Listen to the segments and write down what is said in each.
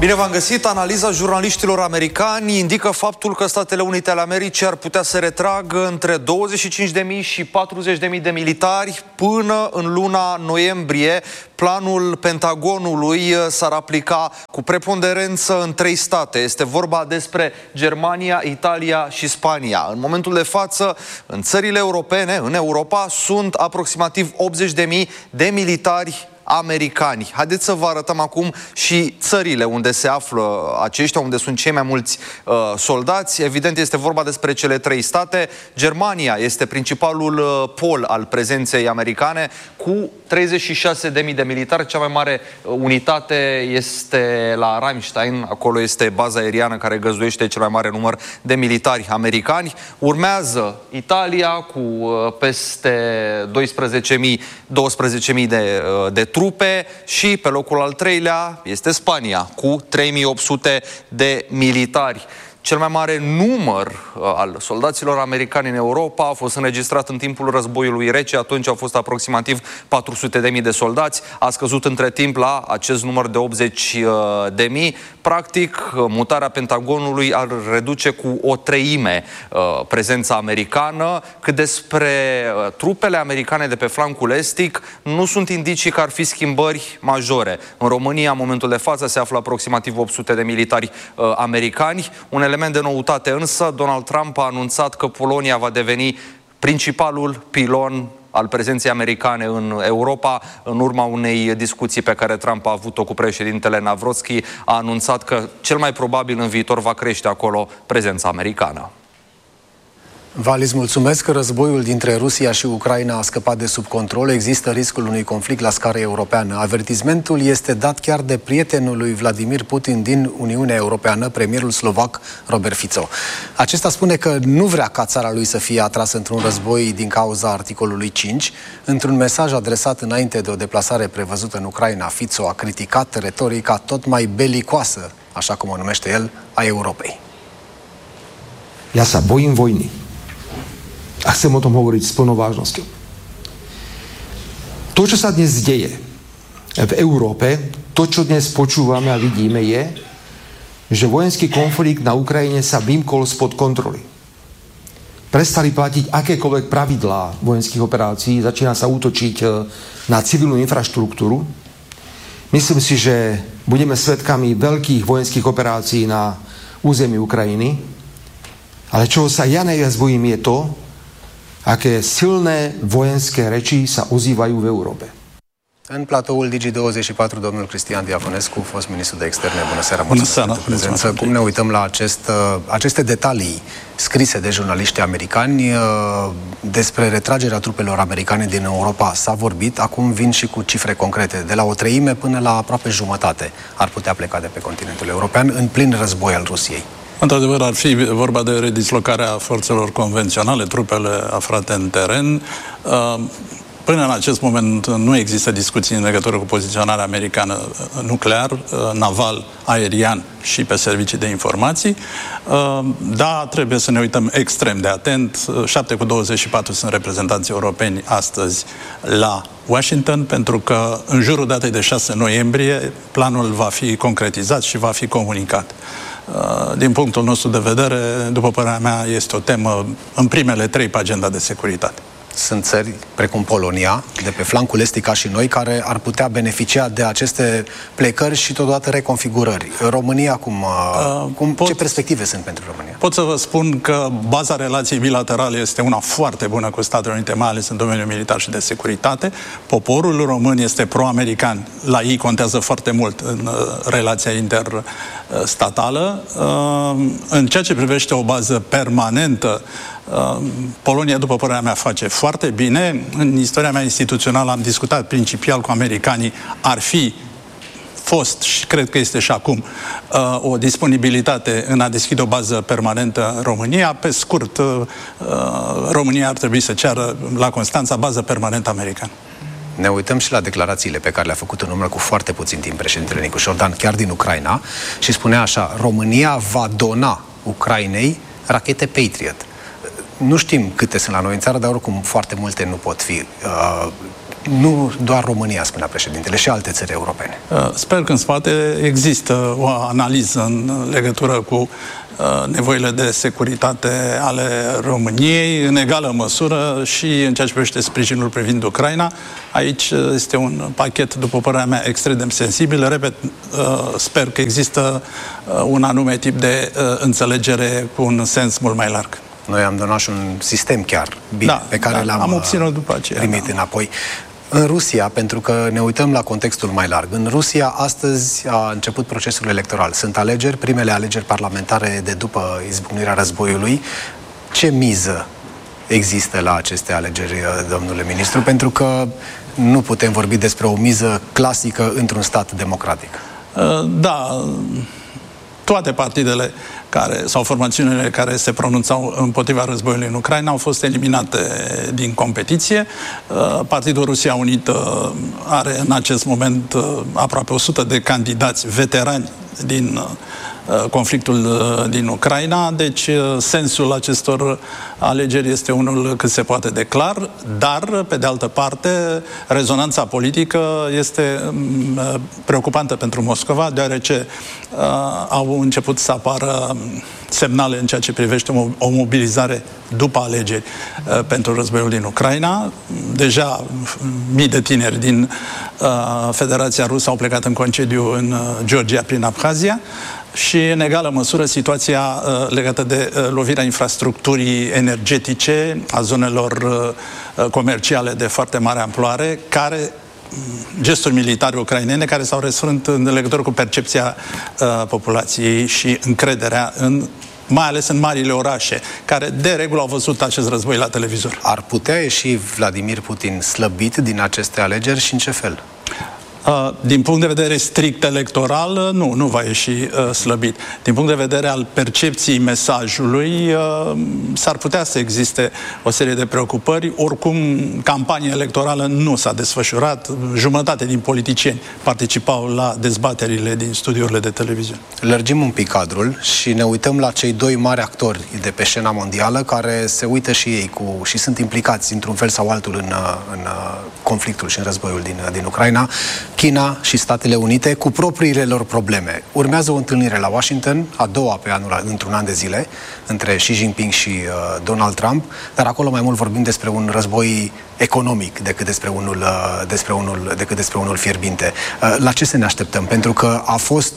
Bine v-am găsit! Analiza jurnaliștilor americani indică faptul că Statele Unite ale Americii ar putea să retragă între 25.000 și 40.000 de militari până în luna noiembrie. Planul Pentagonului s-ar aplica cu preponderență în 3 state. Este vorba despre Germania, Italia și Spania. În momentul de față, în țările europene, în Europa, sunt aproximativ 80.000 de militari americani. Haideți să vă arătăm acum și țările unde se află aceștia, unde sunt cei mai mulți soldați. Evident, este vorba despre cele 3 state. Germania este principalul pol al prezenței americane, cu 36.000 de militari. Cea mai mare unitate este la Ramstein. Acolo este baza aeriană care găzduiește cel mai mare număr de militari americani. Urmează Italia cu peste 12.000 de trupe și pe locul al 3-lea este Spania cu 3.800 de militari. Cel mai mare număr al soldaților americani în Europa a fost înregistrat în timpul războiului rece. Atunci au fost aproximativ 400.000 de soldați. A scăzut între timp la acest număr de 80.000. Practic, mutarea Pentagonului ar reduce cu 1/3 prezența americană. Cât despre trupele americane de pe flancul estic, nu sunt indicii că ar fi schimbări majore. În România, în momentul de față, se află aproximativ 800 de militari americani. Un element de noutate însă, Donald Trump a anunțat că Polonia va deveni principalul pilon al prezenței americane în Europa. În urma unei discuții pe care Trump a avut-o cu președintele Navrotski, a anunțat că cel mai probabil în viitor va crește acolo prezența americană. Vali, îți mulțumesc că războiul dintre Rusia și Ucraina a scăpat de sub control. Există riscul unui conflict la scară europeană. Avertismentul este dat chiar de prietenul lui Vladimir Putin din Uniunea Europeană, premierul slovac Robert Fico. Acesta spune că nu vrea ca țara lui să fie atrasă într-un război din cauza articolului 5. Într-un mesaj adresat înainte de o deplasare prevăzută în Ucraina, Fico a criticat retorica tot mai belicoasă, așa cum o numește el, a Europei. Ja sa bojím vojny. A chcem o tom hovoriť s plnou vážnosťou. To, čo sa dnes deje v Európe, to, čo dnes počúvame a vidíme, je, že vojenský konflikt na Ukrajine sa vymkol spod kontroly. Prestali platiť akékoľvek pravidlá vojenských operácií, začína sa útočiť na civilnú infraštruktúru. Myslím si, že budeme svedkami veľkých vojenských operácií na území Ukrajiny, ale čoho sa ja najviac bojím je to, aké silné vojenské reči sa ozývajú v Európe. În platoul Digi24, domnul Cristian Diaconescu, fost ministru de externe. Bună seara, mulțumesc pentru prezență. Cum ne uităm la aceste detalii scrise de jurnaliști americani despre retragerea trupelor americane din Europa? S-a vorbit, acum vin și cu cifre concrete. De la 1/3 până la aproape jumătate ar putea pleca de pe continentul european în plin război al Rusiei. Într-adevăr, ar fi vorba de redislocarea forțelor convenționale, trupele aflate în teren. Până în acest moment nu există discuții în legătură cu poziționarea americană nuclear, naval, aerian și pe servicii de informații. Da, trebuie să ne uităm extrem de atent. 7/24 sunt reprezentanți europeni astăzi la Washington, pentru că în jurul datei de 6 noiembrie planul va fi concretizat și va fi comunicat. Din punctul nostru de vedere, după părerea mea, este o temă în primele 3 pe agenda de securitate. Sunt țări precum Polonia, de pe flancul estic ca și noi, care ar putea beneficia de aceste plecări și totodată reconfigurări. România, ce perspective sunt pentru România? Pot să vă spun că baza relației bilaterale este una foarte bună cu Statele Unite, mai ales în domeniul militar și de securitate. Poporul român este pro-american. La ei contează foarte mult în relația interstatală. În ceea ce privește o bază permanentă, Polonia, după părerea mea, face foarte bine. În istoria mea instituțională am discutat principial cu americanii. Ar fi fost și cred că este și acum o disponibilitate în a deschide o bază permanentă în România. Pe scurt, România ar trebui să ceară la Constanța bază permanentă americană. Ne uităm și la declarațiile pe care le-a făcut în urmă cu foarte puțin timp președintele Nicu Șordan, chiar din Ucraina, și spunea așa: România va dona Ucrainei rachete Patriot. Nu știm câte sunt la noi în țară, dar oricum foarte multe nu pot fi Nu doar România, spunea președintele, și alte țări europene. Sper că în spate există o analiză în legătură cu nevoile de securitate ale României, în egală măsură și în ceea ce privește sprijinul privind Ucraina. Aici este un pachet, după părerea mea, extrem de sensibil. Repet, sper că există un anume tip de înțelegere cu un sens mult mai larg. Noi am donat și un sistem chiar bine, pe care l-am obținut după aceea, primit înapoi. În Rusia, pentru că ne uităm la contextul mai larg, în Rusia astăzi a început procesul electoral. Sunt alegeri, primele alegeri parlamentare de după izbucnirea războiului. Ce miză există la aceste alegeri, domnule ministru? Pentru că nu putem vorbi despre o miză clasică într-un stat democratic. Da, toate partidele sau formațiunile care se pronunțau împotriva războiului în Ucraina au fost eliminate din competiție. Partidul Rusia Unită are în acest moment aproape 100 de candidați veterani din conflictul din Ucraina, deci sensul acestor alegeri este unul cât se poate de clar, dar, pe de altă parte, rezonanța politică este preocupantă pentru Moscova, deoarece au început să apară semnale în ceea ce privește o mobilizare după alegeri pentru războiul din Ucraina. Deja mii de tineri din Federația Rusă au plecat în concediu în Georgia prin Abhazia și, în egală măsură, situația legată de lovirea infrastructurii energetice, a zonelor comerciale de foarte mare amploare, gesturi militare ucrainene care s-au răsfrânt în legătură cu percepția populației și încrederea mai ales în marile orașe, care de regulă au văzut acest război la televizor. Ar putea ieși Vladimir Putin slăbit din aceste alegeri și în ce fel? Din punct de vedere strict electoral, nu va ieși slăbit. Din punct de vedere al percepției mesajului, s-ar putea să existe o serie de preocupări. Oricum, campania electorală nu s-a desfășurat. Jumătate din politicieni participau la dezbaterile din studiourile de televiziune. Lărgim un pic cadrul și ne uităm la cei doi mari actori de pe scena mondială care se uită și ei și sunt implicați într-un fel sau altul în conflictul și în războiul din Ucraina. China și Statele Unite cu propriile lor probleme. Urmează o întâlnire la Washington, a doua pe anul, într-un an de zile, între Xi Jinping și Donald Trump, dar acolo mai mult vorbim despre un război economic decât despre unul fierbinte. La ce să ne așteptăm? Pentru că a fost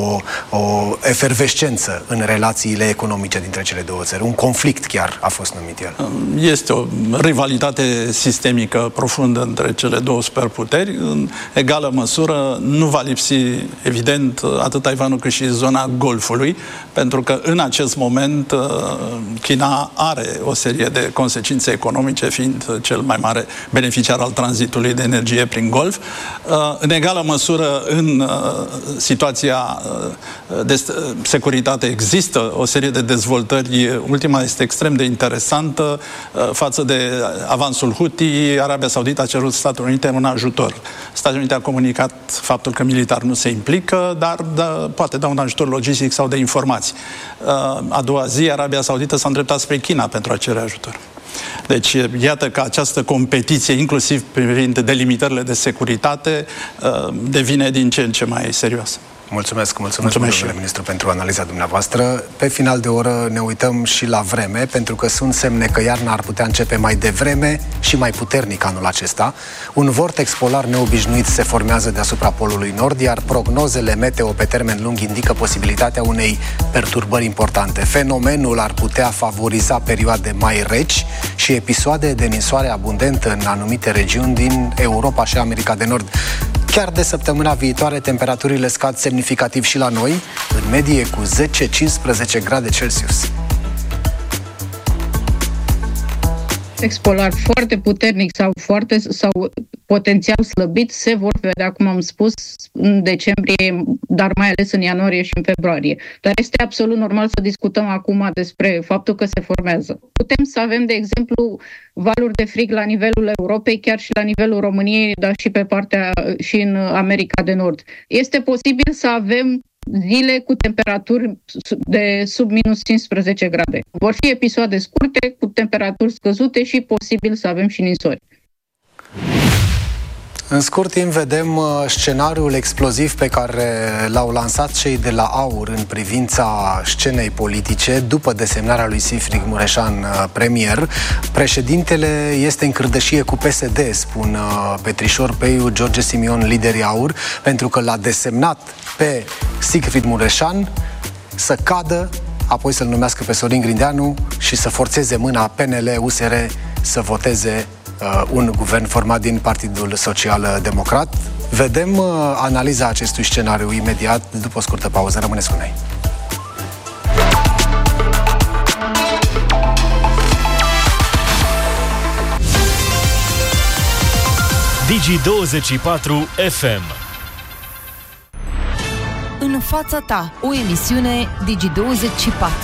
o efervescență în relațiile economice dintre cele două țări. Un conflict chiar a fost numit el. Este o rivalitate sistemică profundă între cele două superputeri. În egală măsură nu va lipsi, evident, atât Taiwanul cât și zona Golfului, pentru că în acest moment China are o serie de consecințe economice, fiind cel mai mare beneficiar al tranzitului de energie prin Golf. În egală măsură, în situația de securitate există o serie de dezvoltări. Ultima este extrem de interesantă față de avansul Houthi. Arabia Saudită a cerut Statele Unite un ajutor. Statele Unite a comunicat faptul că militar nu se implică, dar poate da un ajutor logistic sau de informații. A doua zi, Arabia Saudită s-a îndreptat spre China pentru a cere ajutor. Deci, iată că această competiție, inclusiv privind delimitările de securitate, devine din ce în ce mai serioasă. Mulțumesc, domnule ministru, pentru analiza dumneavoastră. Pe final de oră ne uităm și la vreme, pentru că sunt semne că iarna ar putea începe mai devreme și mai puternic anul acesta. Un vortex polar neobișnuit se formează deasupra polului nord, iar prognozele meteo pe termen lung indică posibilitatea unei perturbări importante. Fenomenul ar putea favoriza perioade mai reci și episoade de ninsoare abundentă în anumite regiuni din Europa și America de Nord. Chiar de săptămâna viitoare, temperaturile scad semnificativ și la noi, în medie cu 10-15 grade Celsius. Polar foarte puternic sau potențial slăbit se vor vedea, cum am spus, în decembrie, dar mai ales în ianuarie și în februarie. Dar este absolut normal să discutăm acum despre faptul că se formează. Putem să avem, de exemplu, valuri de frig la nivelul Europei, chiar și la nivelul României, dar și în America de Nord. Este posibil să avem zile cu temperaturi de sub minus 15 grade. Vor fi episoade scurte, cu temperaturi scăzute și posibil să avem și ninsori. În scurt timp vedem scenariul exploziv pe care l-au lansat cei de la AUR în privința scenei politice după desemnarea lui Sigfrid Mureșan premier. Președintele este în cârdășie cu PSD, spun Petrișor Peiu, George Simion, liderii AUR, pentru că l-a desemnat pe Sigfrid Mureșan să cadă, apoi să-l numească pe Sorin Grindeanu și să forțeze mâna PNL-USR să voteze un guvern format din Partidul Social Democrat. Vedem analiza acestui scenariu imediat după o scurtă pauză. Rămâneți cu noi. Digi24 FM. În fața ta, o emisiune Digi24.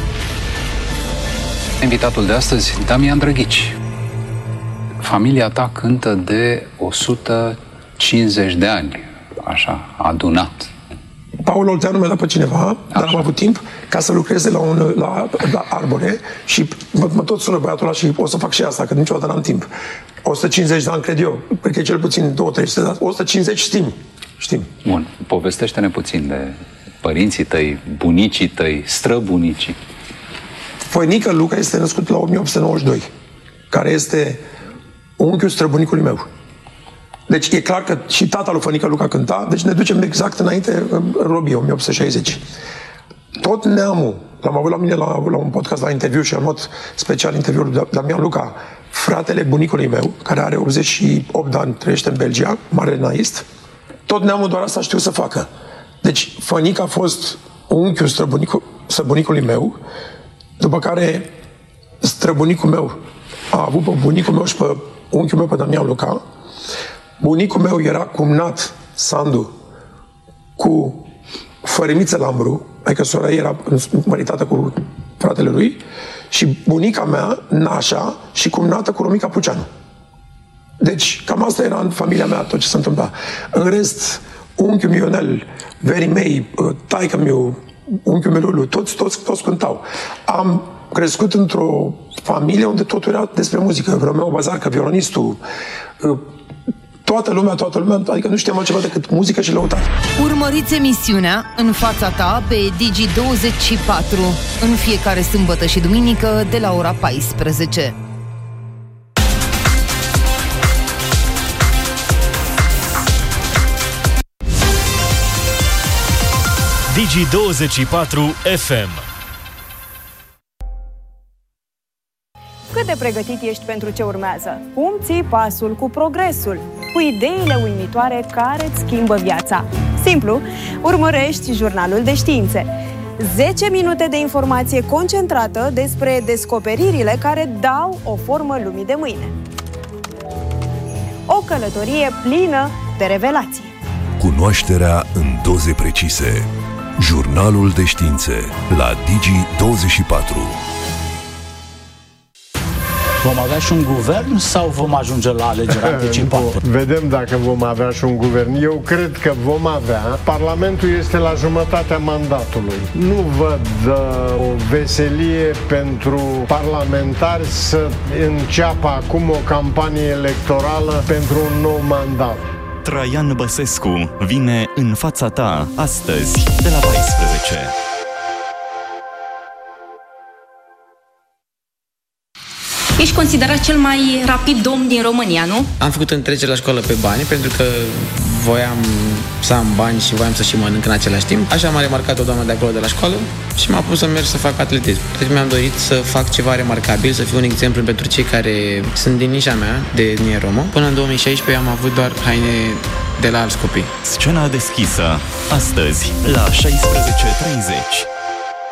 Invitatul de astăzi, Damian Drăghici. Familia ta cântă de 150 de ani, așa, adunat. Paul Olteanu mi-a dat pe cineva, dar am avut timp ca să lucreze la Arbore și mă tot sună băiatul ăla și o să fac și asta, că niciodată n-am timp. 150 de ani, cred eu, cred că e cel puțin 2-300 de ani. 150 știm. Bun, povestește-ne puțin de părinții tăi, bunicii tăi, străbunicii. Făinică Luca este născut la 1892, care este unchiul străbunicului meu. Deci e clar că și tata lui Fănică Luca cânta, deci ne ducem exact înainte, în Robie, 1860. Tot neamul, l-am avut la mine la un podcast, la interviu și am luat special interviul de Damian Luca, fratele bunicului meu, care are 88 de ani, trăiește în Belgia, mare naist, tot neamul doar asta știu să facă. Deci Fănică a fost unchiul străbunicului meu, după care străbunicul meu a avut pe bunicul meu și pe unchiul meu, pe Damian Luca. Bunicul meu era cumnat, Sandu, cu Fărimiță Lambru, adică sora ei era măritată cu fratele lui, și bunica mea, Nașa, și cumnată cu Romica Puceanu. Deci, cam asta era în familia mea, tot ce se întâmpla. În rest, unchiul meu Ionel, verii mei, taică-miu, unchiul meu Lulu, toți cântau. Am crescut într-o familie unde totul era despre muzică. Romeo Bazarcă, violonistul, toată lumea, adică nu știam altceva decât muzică și lăutare. Urmăriți emisiunea În fața ta pe Digi24 în fiecare sâmbătă și duminică de la ora 14. Digi24 FM. Cât de pregătit ești pentru ce urmează? Cum ții pasul cu progresul? Cu ideile uimitoare care îți schimbă viața? Simplu, urmărești Jurnalul de Științe. 10 minute de informație concentrată despre descoperirile care dau o formă lumii de mâine. O călătorie plină de revelații. Cunoașterea în doze precise. Jurnalul de Științe la Digi24. Vom avea și un guvern sau vom ajunge la alegeri anticipate? Vedem dacă vom avea și un guvern. Eu cred că vom avea. Parlamentul este la jumătatea mandatului. Nu văd o veselie pentru parlamentari să înceapă acum o campanie electorală pentru un nou mandat. Traian Băsescu vine în fața ta astăzi de la 14. Ești considerat cel mai rapid domn din România, nu? Am făcut întrecere la școală pe bani pentru că voiam să am bani și voiam să și mănânc în același timp. Așa m-a remarcat o doamnă de acolo de la școală și m-a pus să merg să fac atletism. Deci mi-am dorit să fac ceva remarcabil, să fiu un exemplu pentru cei care sunt din nișa mea de etnie romă. Până în 2016 am avut doar haine de la alți copii. Scena deschisă, astăzi la 16:30.